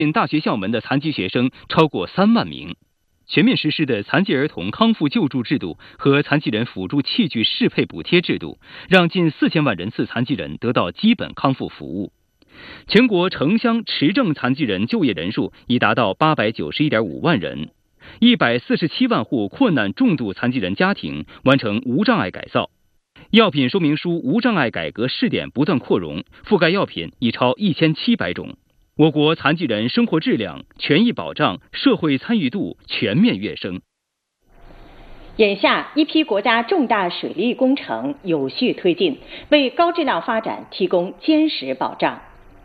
进大学校门的残疾学生超过3万名。全面实施的残疾儿童康复救助制度和残疾人辅助器具适配补贴制度，让近4000万人次残疾人得到基本康复服务。全国城乡持证残疾人就业人数已达到891.5万人，147万户困难重度残疾人家庭完成无障碍改造。药品说明书无障碍改革试点不断扩容，覆盖药品已超1700种。我国残疾人生活质量、权益保障、社会参与度全面跃升。 眼下，一批国家重大水利工程有序推进，为高质量发展提供坚实保障。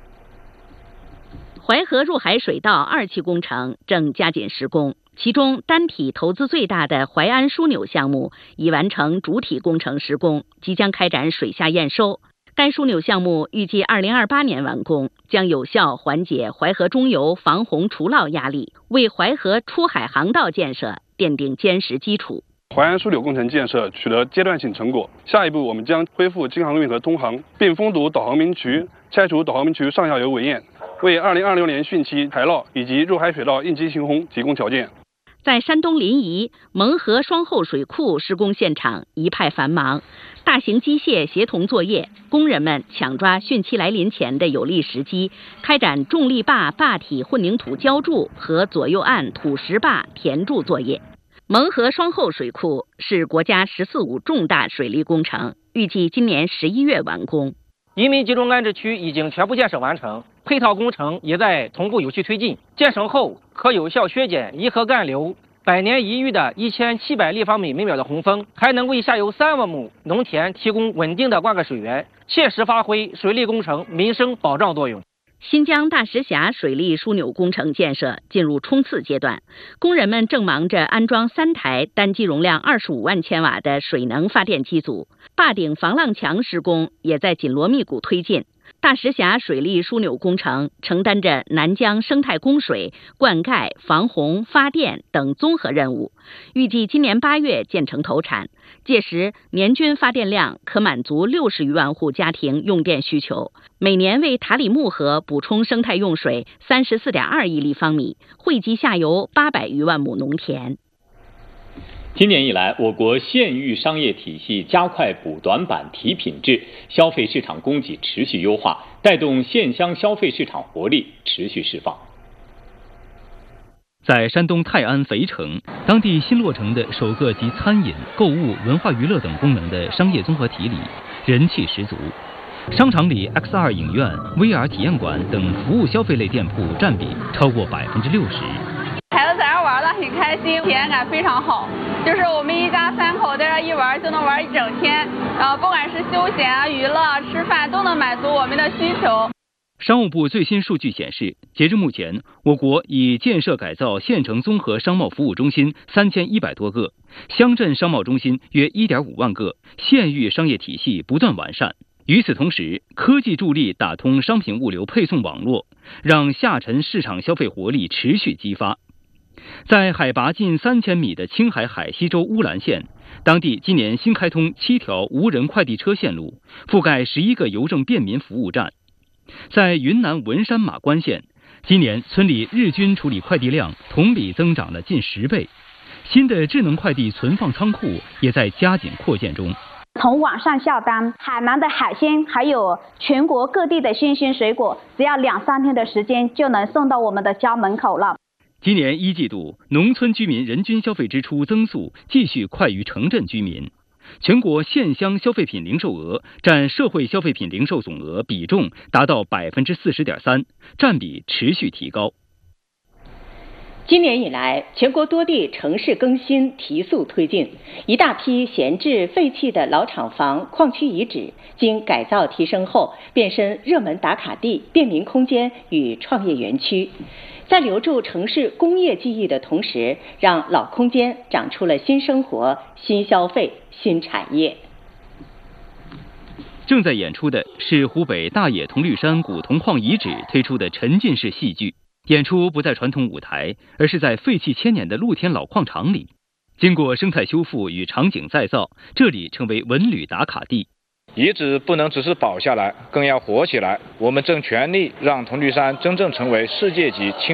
淮河入海水道2期工程正加紧施工，其中单体投资最大的淮安枢纽项目已完成主体工程施工，即将开展水下验收。该枢纽项目预计2028年完工，将有效缓解淮河中游防洪除涝压力，为淮河出海航道建设奠定坚实基础。 淮安枢纽工程建设取得阶段性成果，下一步我们将恢复京杭运河通航，并封堵导航明渠，拆除导航明渠上下游围堰，为2026年汛期海涝以及入海水道应急行洪提供条件。 在山东临沂蒙河双后水库施工现场一派繁忙，大型机械协同作业，工人们抢抓汛期来临前的有利时机，开展重力坝坝体混凝土浇筑和左右岸土石坝填筑作业。蒙河双后水库是国家“十四五”重大水利工程，预计今年11月完工。 移民集中安置区已经全部建设完成，配套工程也在同步有序推进。建成后可有效削减沂河干流100年一遇的1700立方米每秒的洪峰，还能为下游3万亩农田提供稳定的灌溉水源，切实发挥水利工程民生保障作用。 新疆大石峡水利枢纽工程建设进入冲刺阶段，工人们正忙着安装3台单机容量25万千瓦的水能发电机组，坝顶防浪墙施工也在紧锣密鼓推进。大石峡水利枢纽工程承担着南江生态供水、灌溉、防洪、发电等综合任务，预计今年8月建成投产，届时年均发电量可满足60余万户家庭用电需求，每年为塔里木河补充生态用水34.2亿立方米，惠及下游800余万亩农田。 今年以来，我国县域商业体系加快补短板提品质，消费市场供给持续优化，带动县乡消费市场活力持续释放。 在山东泰安肥城，当地新落成的首个集餐饮、购物、文化娱乐等功能的商业综合体里，人气十足。商场里 XR 影院、VR 体验馆等服务消费类店铺占比超过60%。 孩子在这玩的很开心，体验感非常好。就是我们一家3口在这一玩就能玩一整天，然后不管是休闲啊、娱乐、吃饭都能满足我们的需求。 商务部最新数据显示，截至目前，我国已建设改造县城综合商贸服务中心3100多个，乡镇商贸中心约1.5万个，县域商业体系不断完善。与此同时，科技助力打通商品物流配送网络，让下沉市场消费活力持续激发。在海拔近3000米的青海海西州乌兰县，当地今年新开通7条无人快递车线路，覆盖11个邮政便民服务站。在云南文山马关县，今年村里日均处理快递量同比增长了近10倍，新的智能快递存放仓库也在加紧扩建中。 从网上下单，海南的海鲜还有全国各地的新鲜水果，只要2-3天的时间就能送到我们的家门口了。 今年1季度，农村居民人均消费支出增速继续快于城镇居民。全国县乡消费品零售额占社会消费品零售总额比重达到40.3%，占比持续提高。 今年以来，全国多地城市更新提速推进，一大批闲置废弃的老厂房、矿区遗址经改造提升后，变身热门打卡地、便民空间与创业园区。在留住城市工业记忆的同时，让老空间长出了新生活、新消费、新产业。 正在演出的是湖北大冶铜绿山古铜矿遗址推出的沉浸式戏剧，演出不在传统舞台，而是在废弃1000年的露天老矿场里。经过生态修复与场景再造，这里成为文旅打卡地。 遗址不能只是保下来，更要活起来。我们正全力让铜绿山真正成为世界级